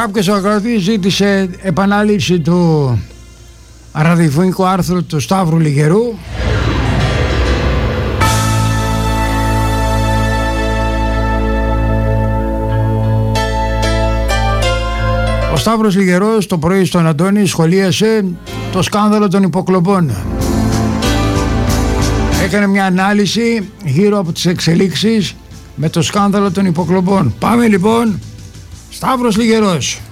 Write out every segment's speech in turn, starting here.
Κάποιος ακροατής ζήτησε επανάληψη του ραδιοφωνικού άρθρου του Σταύρου Λιγερού. Ο Σταύρος Λιγερός το πρωί στον Αντώνη σχολίασε το σκάνδαλο των υποκλοπών. Έκανε μια ανάλυση γύρω από τις εξελίξεις με το σκάνδαλο των υποκλοπών. Πάμε λοιπόν, Σταύρος Λιγερός.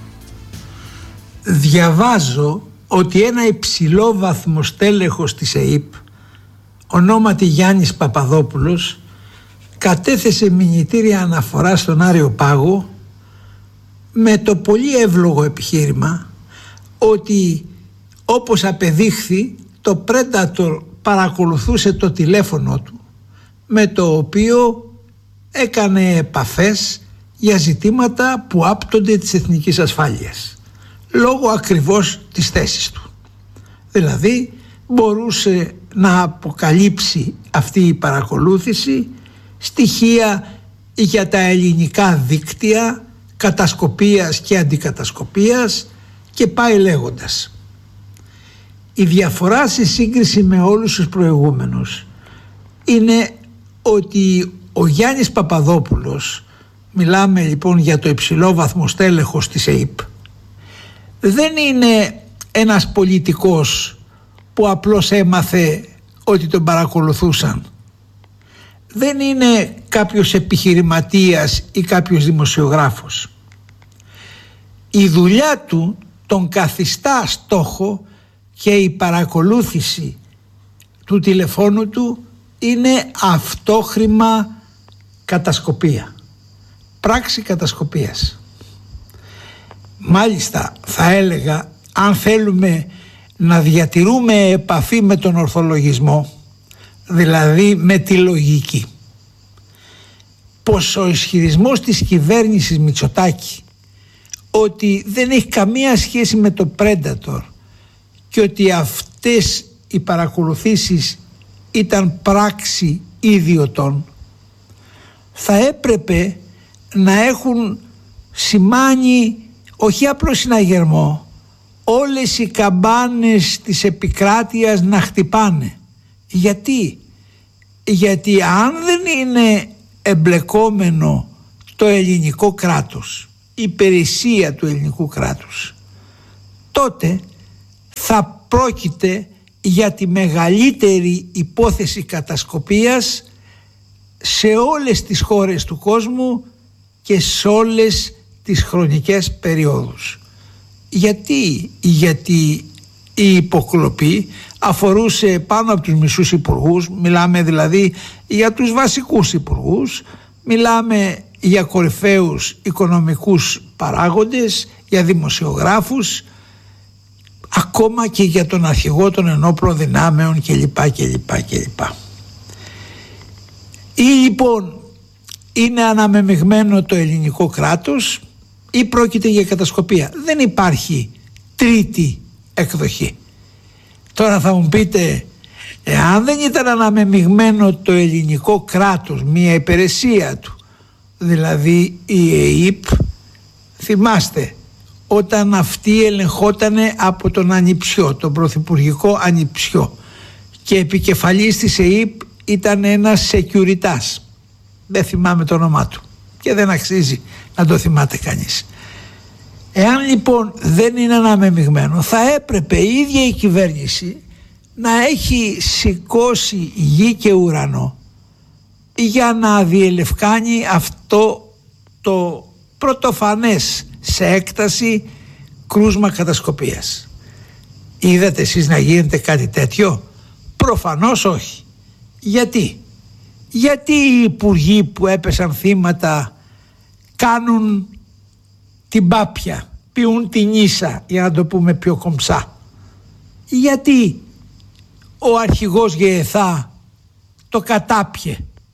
Διαβάζω ότι ένα υψηλόβαθμο στέλεχος της ΕΥΠ, ονόματι Γιάννης Παπαδόπουλος, κατέθεσε μηνυτήρια αναφορά στον Άριο Πάγο με το πολύ εύλογο επιχείρημα ότι, όπως απεδείχθη, το Predator παρακολουθούσε το τηλέφωνο του, με το οποίο έκανε επαφές για ζητήματα που άπτονται της εθνικής ασφάλειας, λόγω ακριβώς της θέσης του. Δηλαδή μπορούσε να αποκαλύψει αυτή η παρακολούθηση στοιχεία για τα ελληνικά δίκτυα κατασκοπίας και αντικατασκοπίας και πάει λέγοντας. Η διαφορά στη σύγκριση με όλους τους προηγούμενους είναι ότι ο Γιάννης Παπαδόπουλος, μιλάμε λοιπόν για το υψηλόβαθμο στέλεχος της ΕΥΠ, δεν είναι ένας πολιτικός που απλώς έμαθε ότι τον παρακολουθούσαν. Δεν είναι κάποιος επιχειρηματίας ή κάποιος δημοσιογράφος. Η δουλειά του τον καθιστά στόχο και η παρακολούθηση του τηλεφώνου του είναι αυτόχρημα κατασκοπία, πράξη κατασκοπίας. Μάλιστα θα έλεγα, αν θέλουμε να διατηρούμε επαφή με τον ορθολογισμό, δηλαδή με τη λογική, πως ο ισχυρισμός της κυβέρνησης Μητσοτάκη ότι δεν έχει καμία σχέση με το Predator και ότι αυτές οι παρακολουθήσεις ήταν πράξη ιδιωτών, θα έπρεπε να έχουν σημάνει όχι απλώς συναγερμό, όλες οι καμπάνες της επικράτειας να χτυπάνε. Γιατί αν δεν είναι εμπλεκόμενο το ελληνικό κράτος, η υπηρεσία του ελληνικού κράτους, τότε θα πρόκειται για τη μεγαλύτερη υπόθεση κατασκοπίας σε όλες τις χώρες του κόσμου και σε όλες τις χρονικές περιόδους. Γιατί η υποκλοπή αφορούσε πάνω από τους μισούς υπουργούς, μιλάμε δηλαδή για τους βασικούς υπουργούς, μιλάμε για κορυφαίους οικονομικούς παράγοντες, για δημοσιογράφους, ακόμα και για τον αρχηγό των ενόπλων δυνάμεων κλπ. Ή λοιπόν είναι αναμεμειγμένο το ελληνικό κράτος ή πρόκειται για κατασκοπία. Δεν υπάρχει τρίτη εκδοχή. Τώρα θα μου πείτε, εάν δεν ήταν αναμεμειγμένο το ελληνικό κράτος, μια υπηρεσία του, δηλαδή η ΕΥΠ, θυμάστε όταν αυτή ελεγχότανε από τον Ανιψιό, τον πρωθυπουργικό Ανιψιό, και επικεφαλής της ΕΥΠ ήταν ένας σεκιουριτάς, δεν θυμάμαι το όνομά του και δεν αξίζει να το θυμάται κανείς. Εάν λοιπόν δεν είναι αναμεμειγμένο, θα έπρεπε η ίδια η κυβέρνηση να έχει σηκώσει γη και ουρανό για να διελευκάνει αυτό το πρωτοφανές σε έκταση κρούσμα κατασκοπίας. Είδατε εσείς να γίνεται κάτι τέτοιο? Προφανώς όχι. Γιατί οι υπουργοί που έπεσαν θύματα κάνουν την πάπια, πιούν την ίσα, για να το πούμε πιο κομψά? Γιατί ο αρχηγός ΓΕΘΑ το κατάπιε?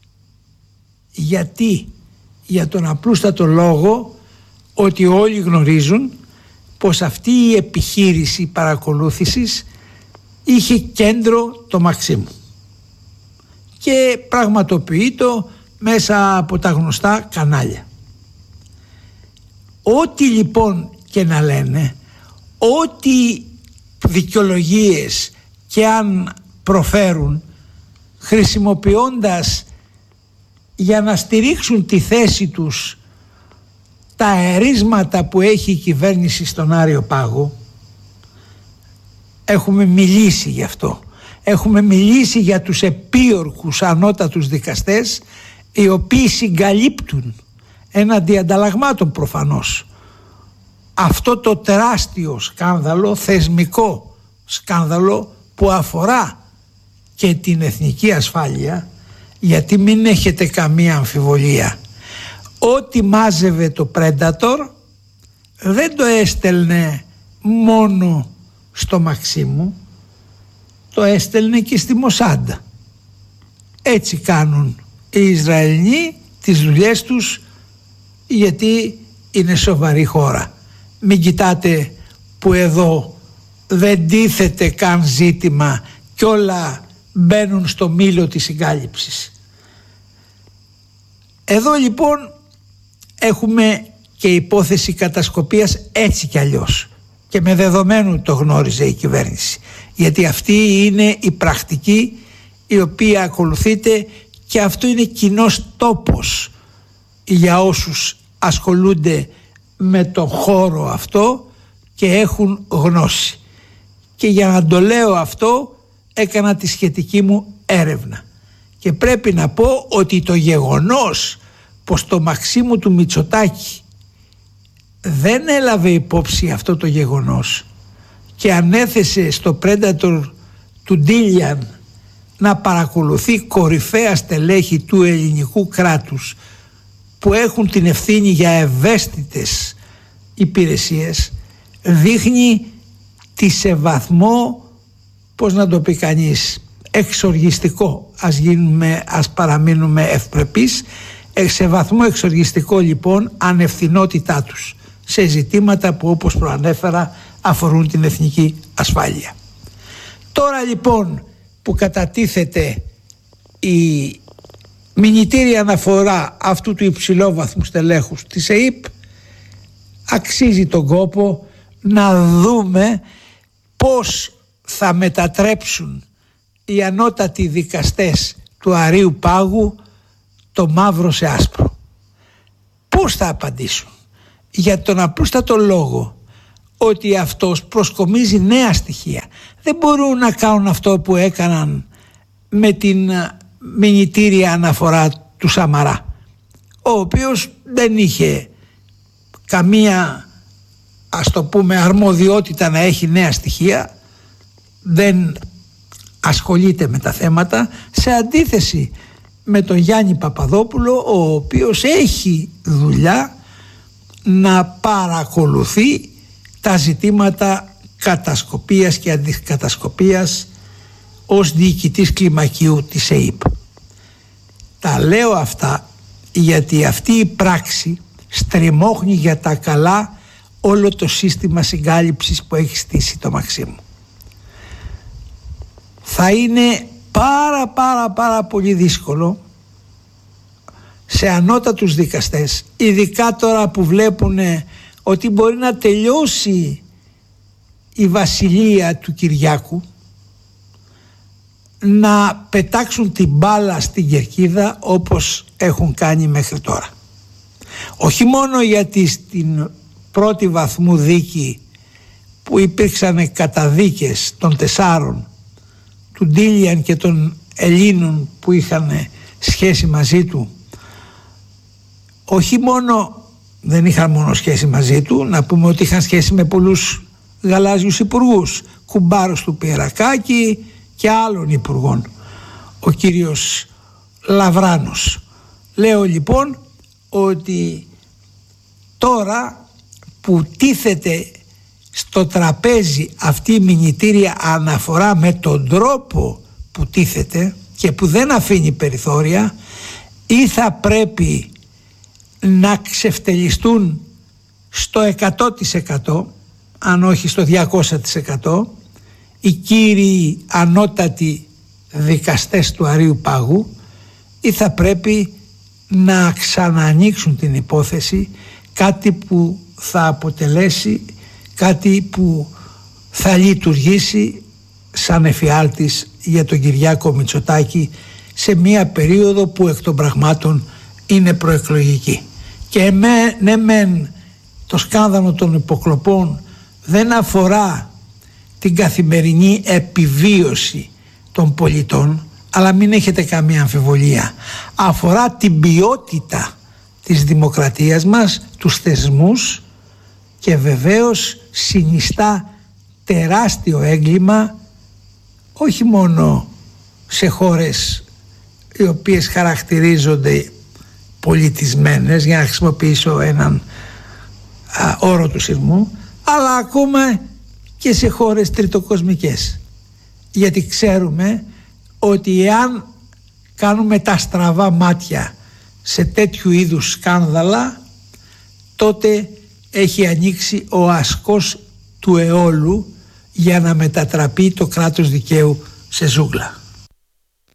Για τον απλούστατο λόγο ότι όλοι γνωρίζουν πως αυτή η επιχείρηση παρακολούθησης είχε κέντρο το Μαξίμου και πραγματοποιείται μέσα από τα γνωστά κανάλια. Ό,τι λοιπόν και να λένε ό,τι δικαιολογίες και αν προφέρουν, χρησιμοποιώντας για να στηρίξουν τη θέση τους τα αερίσματα που έχει η κυβέρνηση στον Άριο Πάγο. Έχουμε μιλήσει γι' αυτό. Έχουμε μιλήσει για τους επίορκους ανώτατους δικαστές, οι οποίοι συγκαλύπτουν έναντι ανταλλαγμάτων προφανώς αυτό το τεράστιο σκάνδαλο, θεσμικό σκάνδαλο που αφορά και την εθνική ασφάλεια, γιατί μην έχετε καμία αμφιβολία, ό,τι μάζευε το Predator δεν το έστελνε μόνο στο Μαξίμου, το έστελνε και στη Μοσάντα. Έτσι κάνουν οι Ισραηλοί τις δουλειές τους, γιατί είναι σοβαρή χώρα. Μην κοιτάτε που εδώ δεν τίθεται καν ζήτημα και όλα μπαίνουν στο μήλο της συγκάλυψης. Εδώ λοιπόν έχουμε και υπόθεση κατασκοπίας έτσι κι αλλιώς, και με δεδομένου το γνώριζε η κυβέρνηση, γιατί αυτή είναι η πρακτική η οποία ακολουθείται και αυτό είναι κοινός τόπος για όσους ασχολούνται με τον χώρο αυτό και έχουν γνώση. Και για να το λέω αυτό έκανα τη σχετική μου έρευνα και πρέπει να πω ότι το γεγονός πως το Μαξίμου του Μητσοτάκη δεν έλαβε υπόψη αυτό το γεγονός και ανέθεσε στο Predator του Ντίλιαν να παρακολουθεί κορυφαία στελέχη του ελληνικού κράτους που έχουν την ευθύνη για ευαίσθητες υπηρεσίες, δείχνει τι σε βαθμό, πώς να το πει κανείς, εξοργιστικό, ας παραμείνουμε ευπρεπείς, σε βαθμό εξοργιστικό λοιπόν ανευθυνότητά τους σε ζητήματα που όπως προανέφερα αφορούν την εθνική ασφάλεια. Τώρα λοιπόν που κατατίθεται η μηνυτήρια αναφορά αυτού του υψηλόβαθμου στελέχους της ΕΥΠ, αξίζει τον κόπο να δούμε πώς θα μετατρέψουν οι ανώτατοι δικαστές του Αρείου Πάγου το μαύρο σε άσπρο. Πώς θα απαντήσουν? Για τον απλούστατο λόγο ότι αυτός προσκομίζει νέα στοιχεία. Δεν μπορούν να κάνουν αυτό που έκαναν με την μηνυτήρια αναφορά του Σαμαρά, ο οποίος δεν είχε καμία, ας το πούμε, αρμοδιότητα να έχει νέα στοιχεία, δεν ασχολείται με τα θέματα, σε αντίθεση με τον Γιάννη Παπαδόπουλο, ο οποίος έχει δουλειά να παρακολουθεί τα ζητήματα κατασκοπίας και αντικατασκοπίας ως διοικητής κλιμακίου της ΕΥΠ. Τα λέω αυτά γιατί αυτή η πράξη στριμώχνει για τα καλά όλο το σύστημα συγκάλυψης που έχει στήσει το Μαξίμου. Θα είναι πάρα πολύ δύσκολο σε ανώτατους δικαστές, ειδικά τώρα που βλέπουν ότι μπορεί να τελειώσει η βασιλεία του Κυριάκου, να πετάξουν την μπάλα στην κερκίδα όπως έχουν κάνει μέχρι τώρα. Όχι μόνο γιατί στην πρώτη βαθμού δίκη που υπήρξαν καταδίκες των 4, του Ντίλιαν και των Ελλήνων που είχαν σχέση μαζί του, όχι μόνο δεν είχαν μόνο σχέση μαζί του, να πούμε ότι είχαν σχέση με πολλούς γαλάζιους υπουργούς, κουμπάρους του Πιερακάκη και άλλων υπουργών, ο κύριος Λαβράνος. Λέω λοιπόν ότι τώρα που τίθεται στο τραπέζι αυτή η μηνυτήρια αναφορά με τον τρόπο που τίθεται και που δεν αφήνει περιθώρια, ή θα πρέπει να ξεφτελιστούν στο 100%, αν όχι στο 200%, οι κύριοι ανώτατοι δικαστές του Αρείου Πάγου, ή θα πρέπει να ξαναανοίξουν την υπόθεση, κάτι που θα αποτελέσει κάτι που θα λειτουργήσει σαν εφιάλτης για τον Κυριάκο Μητσοτάκη σε μια περίοδο που εκ των πραγμάτων είναι προεκλογική. Και ναι μεν το σκάνδαλο των υποκλοπών δεν αφορά την καθημερινή επιβίωση των πολιτών, αλλά μην έχετε καμία αμφιβολία, αφορά την ποιότητα της δημοκρατίας μας, τους θεσμούς, και βεβαίως συνιστά τεράστιο έγκλημα όχι μόνο σε χώρες οι οποίες χαρακτηρίζονται πολιτισμένες, για να χρησιμοποιήσω έναν όρο του σειρμού, αλλά ακόμα και σε χώρες τριτοκοσμικές. Γιατί ξέρουμε ότι εάν κάνουμε τα στραβά μάτια σε τέτοιου είδους σκάνδαλα, τότε έχει ανοίξει ο ασκός του αιώλου για να μετατραπεί το κράτος δικαίου σε ζούγκλα.